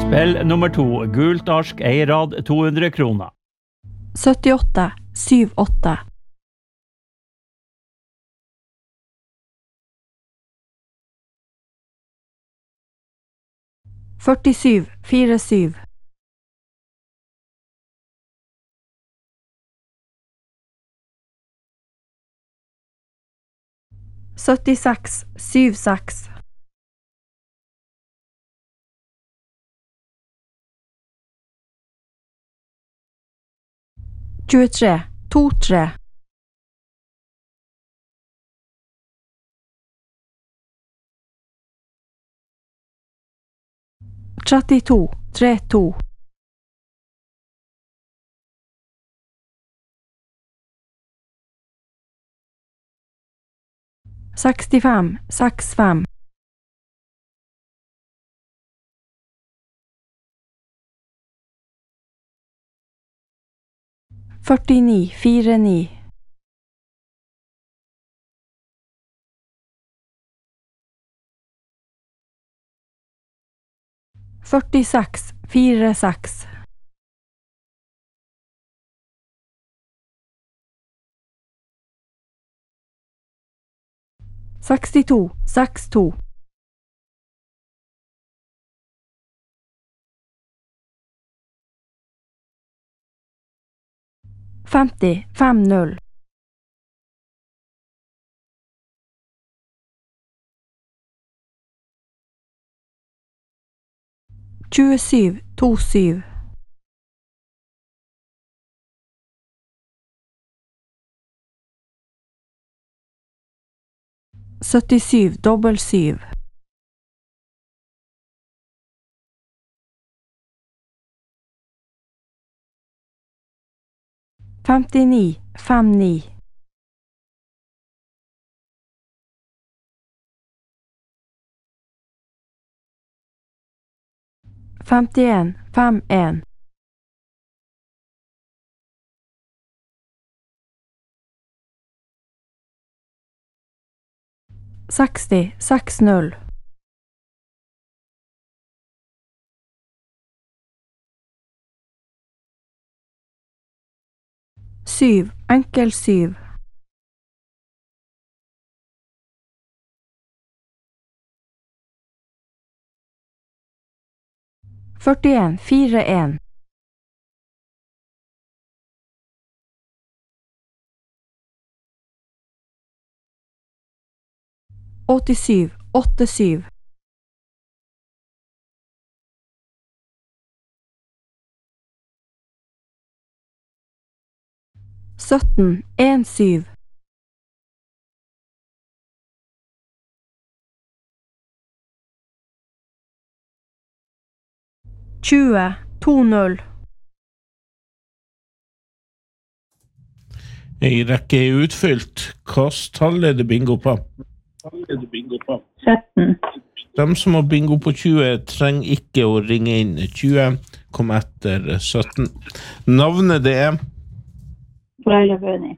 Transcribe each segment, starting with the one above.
Spill nummer 2, gult ark, eirad, 200 kroner. 78 78 47 47 76 76 23 23 32 32 65 65 49 49 46 46 62 62 50 50 27 27 77 dobbel 7 59 59 51 51 60 60 7 enkel 7 41 41 87 87 17 17 20 20 En rekke er utfylt. Hvilket tall er det bingo på? 17. De som har bingo på 20 trenger ikke å ringe inn. 20 kom etter 17. Navnet det er? Laila Bøni.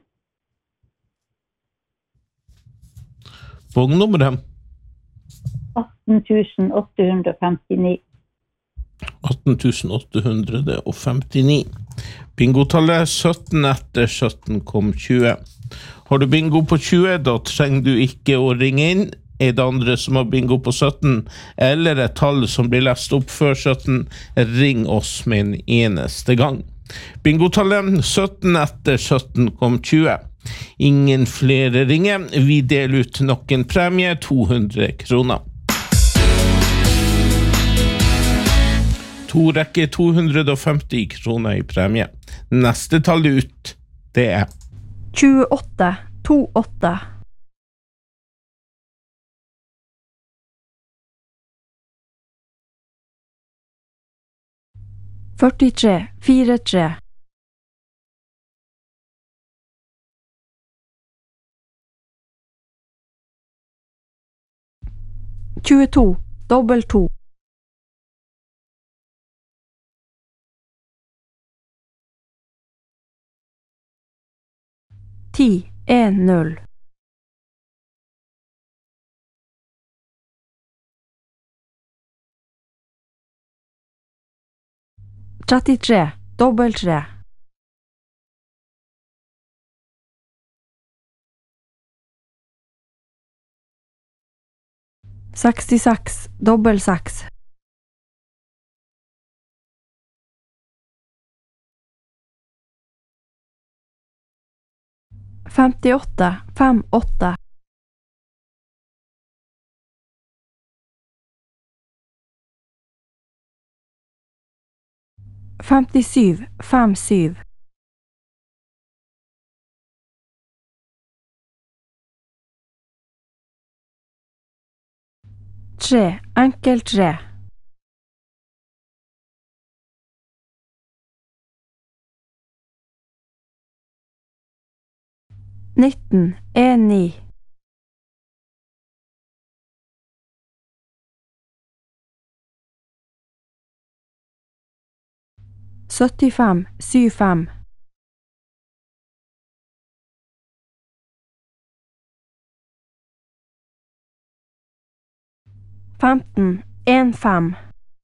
Vognnummeret? 18.859. 18.859. Bingotallet 17 etter 17 kom 20. Har du bingo på 20, da trenger du ikke å ringe inn. Er det andre som har bingo på 17, eller et tall som blir lest opp før 17, ring oss med en eneste gang. Bingotallet 17 etter 17 kom 20. Ingen flere ringer. Vi deler ut nok en premie, 200 kroner. To rekker 250 kroner i premie. Neste tall ut, det er 28 28 43 43 22 dobbel 2 10 1 0 33, dobbel 3. 66, dobbel 6. 58, 5, 8. 57, 5, 7. 3, enkel 3. 19, 1, 9. 75, 7, 5. 15, 1, 5.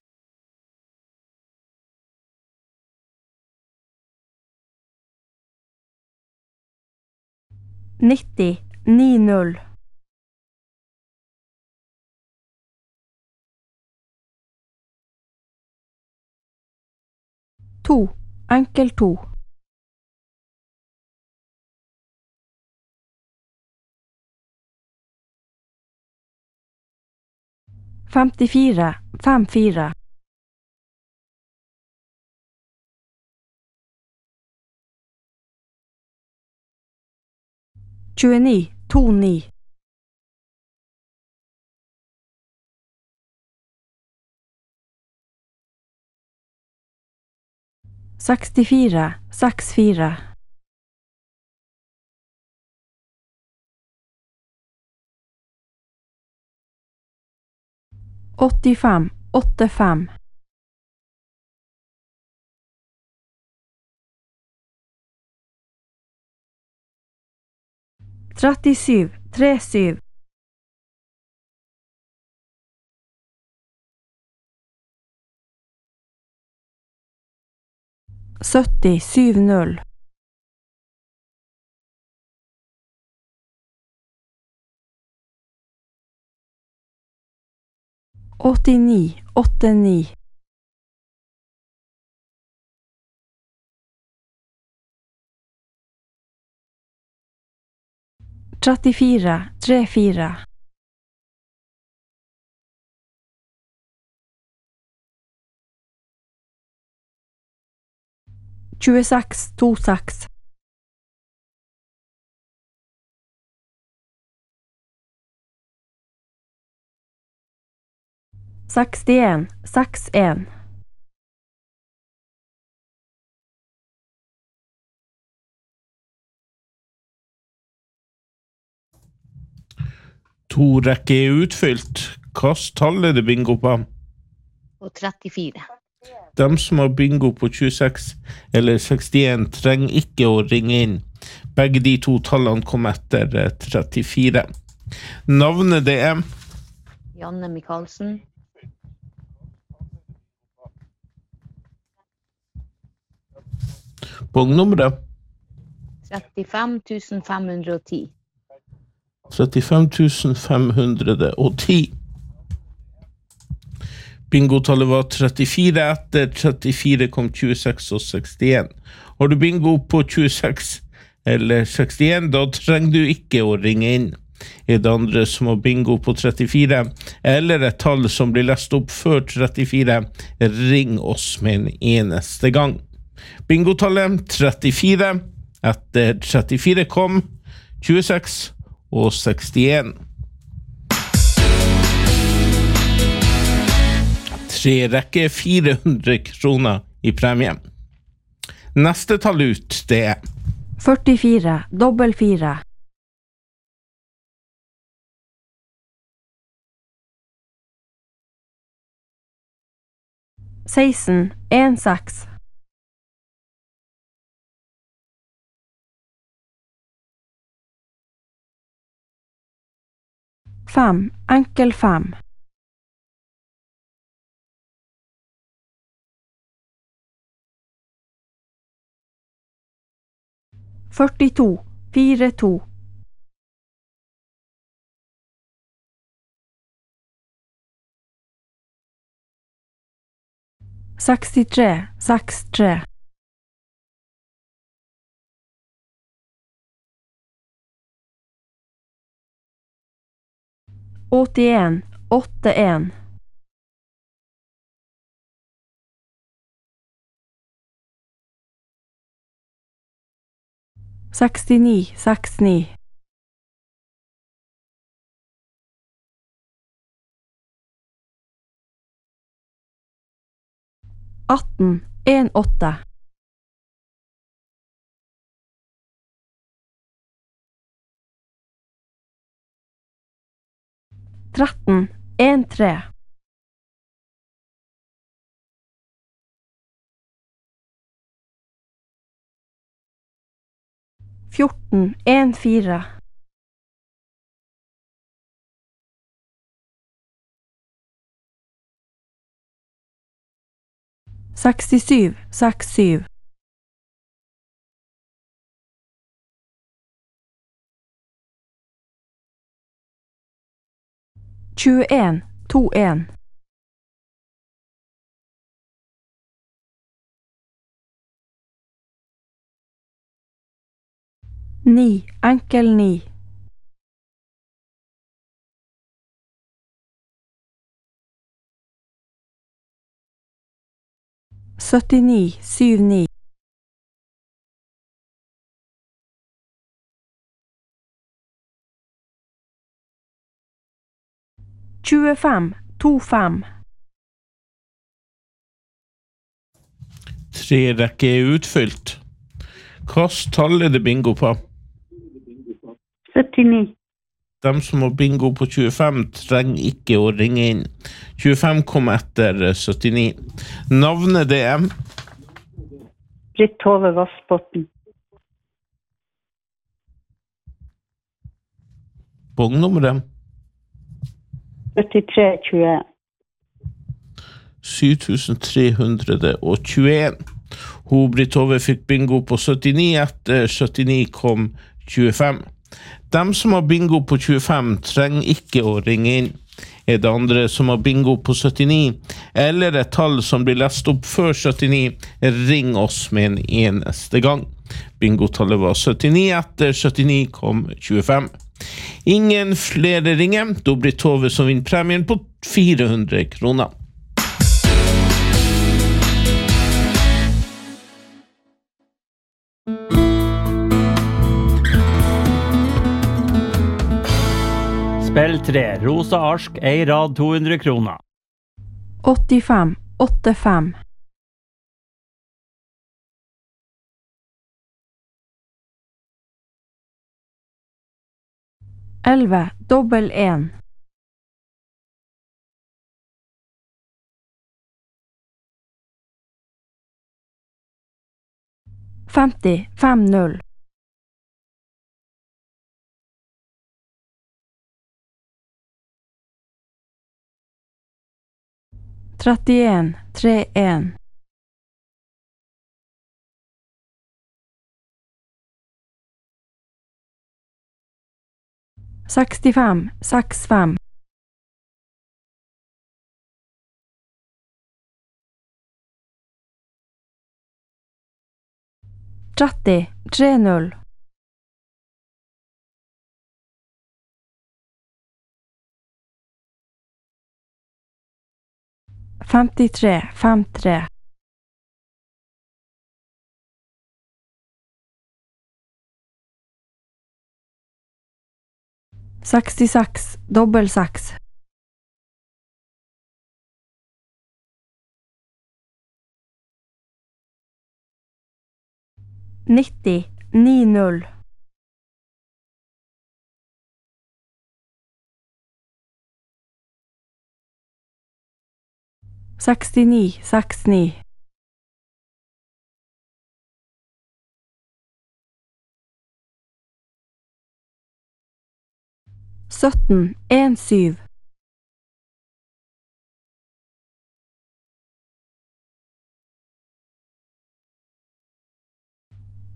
90, 9, 0. 2, enkel 2. 54, 5, 4. 29, 2, 9. 64, 6, 4. 85, 8, 5. 37, 3, 7. 70, 7, 0. 89, 8, 9. 34, 3, 4. 26, 2, 6. 61, 6, 1. 2 rekker er utfylt. Hvilket tall er det bingo på? Og 34. De som har bingo på 26 eller 61 trenger ikke å ringe inn. Begge de to tallene kom etter 34. Navnet det er Janne Michaelsen. Bongnummeret 35 510. 35 510. Bingotallet var 34, etter 34 kom 26 og 61. Har du bingo på 26 eller 61, da trenger du ikke å ringe inn. Er det andre som har bingo på 34, eller et tall som blir lest opp før 34, ring oss med en eneste gang. Bingotallet 34, etter 34 kom 26 og 61. 3 rekker 400 kroner i premie. Neste tall ut, det er 44, dobbel 4. 16, 1, 6. 5, enkel 5. 42 42 63 63 81 81 69 69 18 18 13 13 14 14 67 67 21 21 9 enkel 9 79 79 25 25 Tre rekker er utfylt. Hvilket tall er det bingo på? 79. De som har bingo på 25 trenger ikke å ringe inn. 25 kom etter 79. Navnet det er Britt Hove Vassbotn. bongnummeret 4321. 7321. Hun Britt Hove fikk bingo på 79, etter 79 kom 25. De som har bingo på 25 trenger ikke å ringe inn. Er det andre som har bingo på 79, eller et tall som blir lest opp før 79, ring oss med en eneste gang. Bingotallet var 79, etter 79 kom 25. Ingen flere ringer, da Britt Hove som vinner premien på 400 kroner. Spill 3, Rosa Arsk, ei rad 200 kroner. 85 85 11 dobbel 1 50 50 31 31 65 65 30 30 53 53 66 dobbel 6 90 90 69 69 17 17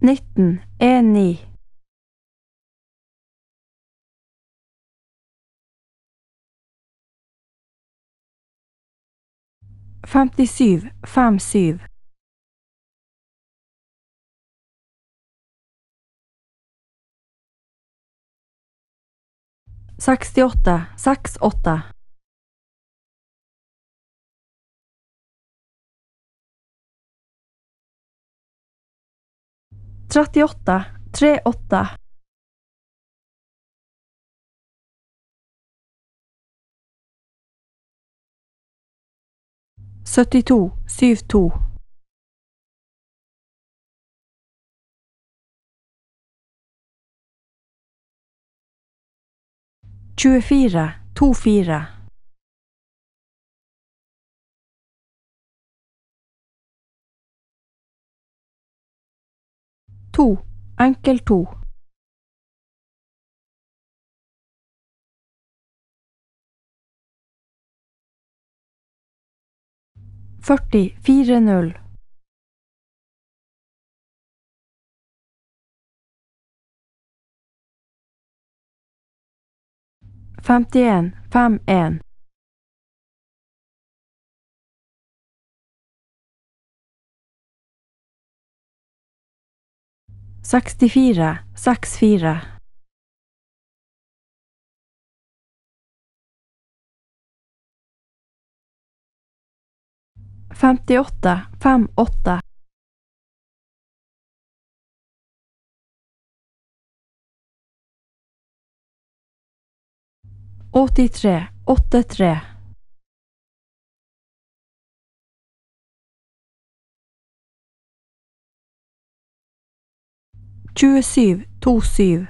19 19 57 57 68 68 38 38 72 72 24 24 2 enkel 2 40 40 51 51 64 64 58 58 83 83 27 27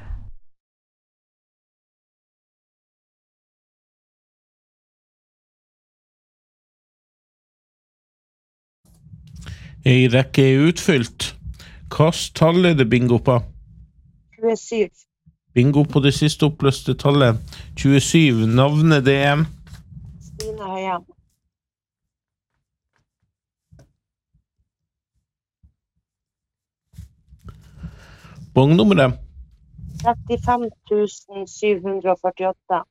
Ei rekke er utfylt. Hvilket tall er det bingo på? 27. Bingo på det siste oppløste tallet. 27. Navnet det er Stine Høyem. bongnummeret. 35 748.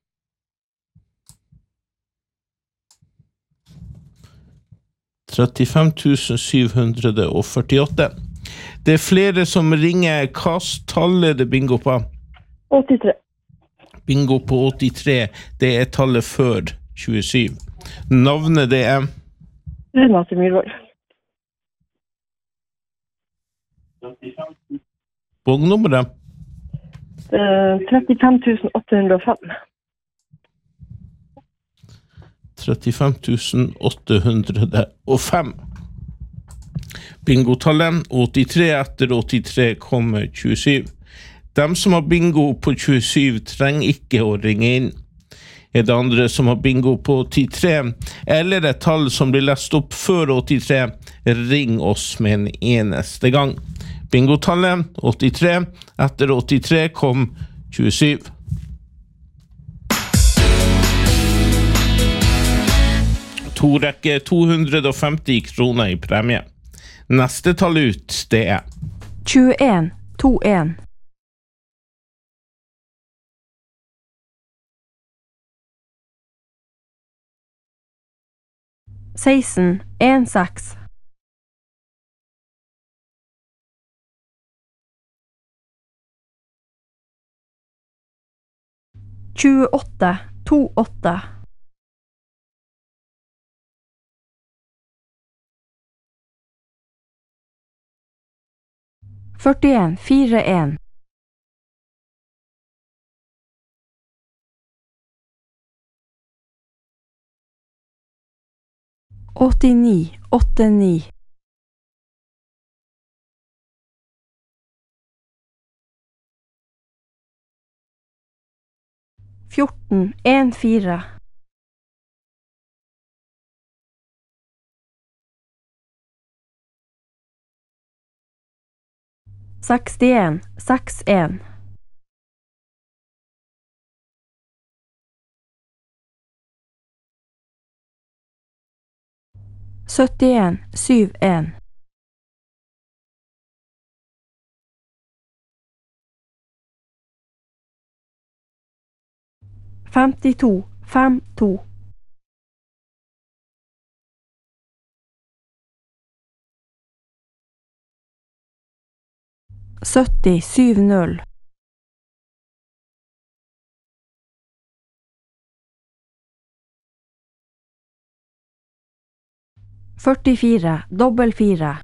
35 748. Det er flere som ringer. Hvilket tall er det bingo på? 83. Bingo på 83. Det er tallet før 27. Navnet det er Renate Myrvold. bongnummeret. 35 805. 35 805. Bingotallet 83. Etter 83 kommer 27. De som har bingo på 27 trenger ikke å ringe inn. Er det andre som har bingo på 83, eller et tall som blir lest opp før 83, ring oss med en eneste gang. Bingotallet 83. Etter 83 kom 27. To rekke 250 kroner i premie. Neste tall ut, det er 21 21 16 16 28 28 41 41 89 89 14 14 61 61 71 71 52, 52. 70, 70. 44, dobbel 4.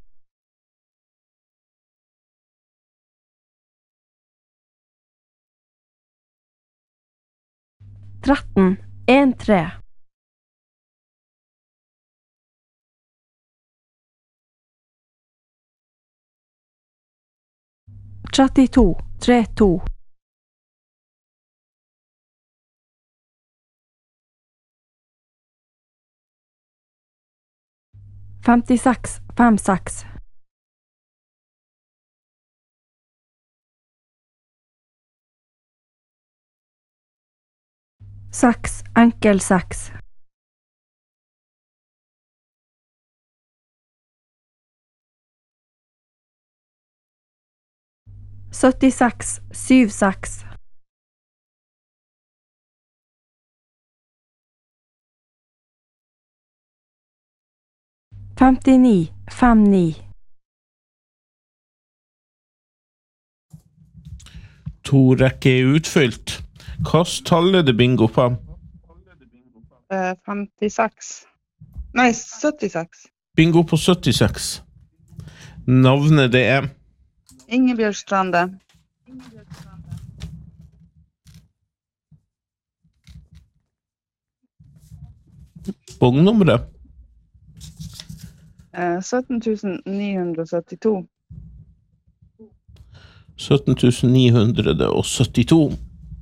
13, 1, 3. 32, 3, 2. 56, 5, 6. 6, enkel 6. 76, 7, 6. 59, 5, 9. To rekker er utfylt. Hvilket tall er det bingo på? 56. Nei, 76. Bingo på 76. Navnet det er Ingebjørg Strande. bongnummeret. 17.972. 17.972.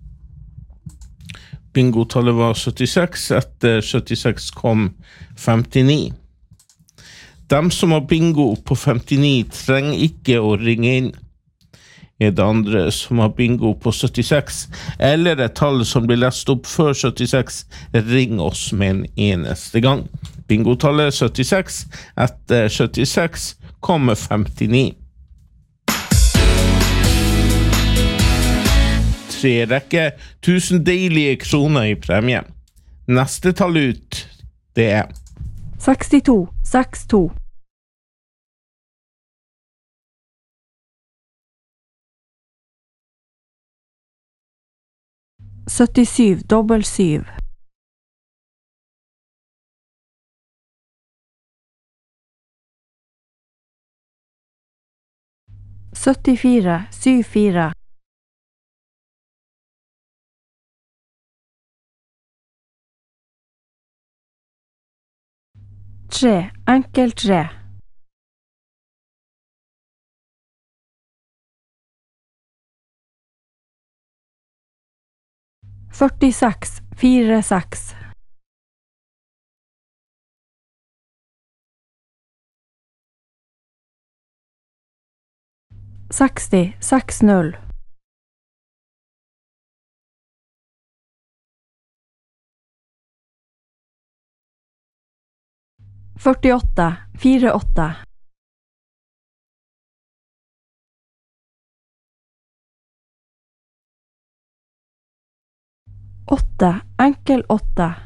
Bingotallet var 76, etter 76 kom 59. Dem som har bingo på 59 trenger ikke å ringe inn. Er det andre som har bingo på 76, eller et tall som blir lest opp før 76, ring oss med en eneste gang. Bingotallet 76, etter 76 kommer 59. Tre rekker, 1000 deilige kroner i premie. Neste tall ut, det er 62, 62. 77, dobbel 7. 74, 7, 4. 3, enkel 3. 46, 4, 6. 60, 6, 0. 48, 4, 8. 8, enkel 8.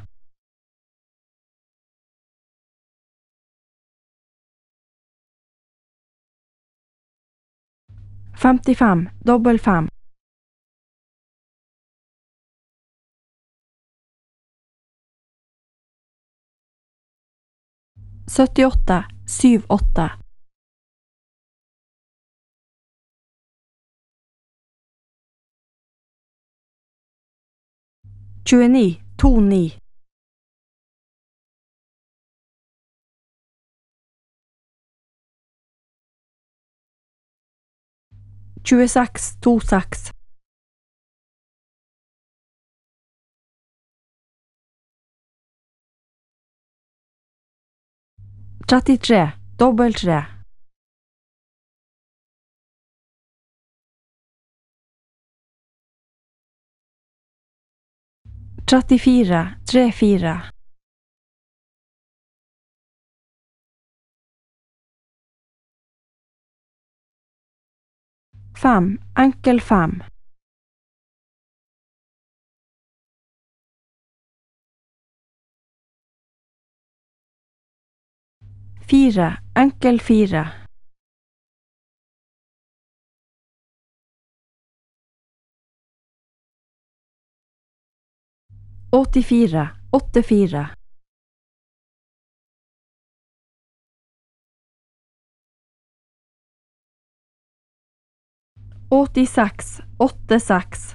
55, dobbel 5. 78, 7, 8. 29, 2, 9. 26, 2, 6. 33, dobbel 3. 34, 3, 4. 5, enkel 5. 4. Enkel 4. 84. 84. 86. 86.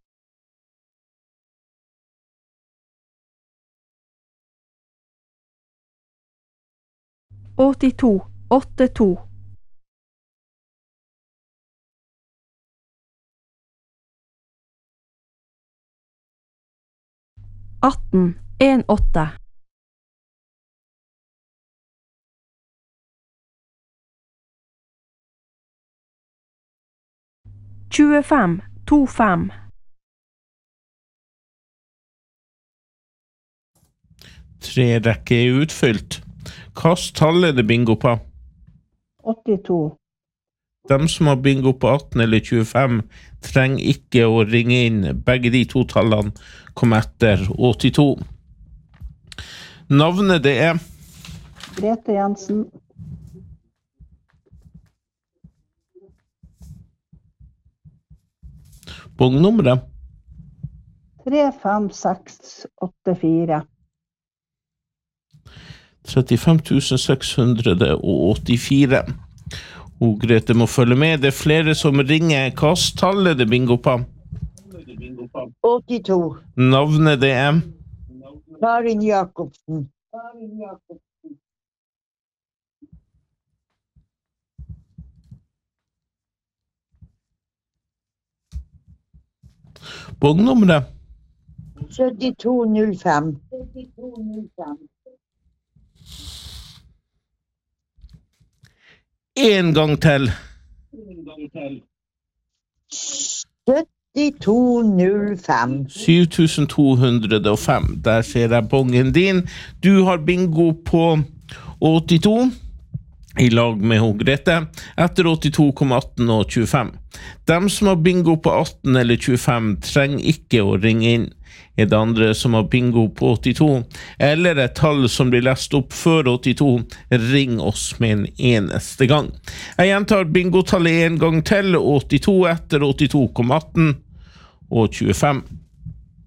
82. 82. 18. 18. 25. 25. 3 rekker er utfylt. Kast tallet det bingo på. 82. De som har bingo på 18 eller 25 trenger ikke å ringe inn. Begge de to tallene kom etter 82. Navnet det er Grete Jensen. bongnummeret 35684. 35 684. Og Grete må følge med. Det er flere som ringer. Kast tallet det bingo på. 82. Navnet det er Karin Jakobsen. bongnummeret 7205. En gang til. 7205. 7205. Der ser jeg bongen din. Du har bingo på 82 i lag med Grete. Etter 82 kom 18 og 25. De som har bingo på 18 eller 25 trenger ikke å ringe inn. Er det andre som har bingo på 82 eller et tall som blir lest opp før 82, ring oss med en eneste gang. Jeg gjentar bingotallet en gang til. 82 etter 82 kom 18 og 25.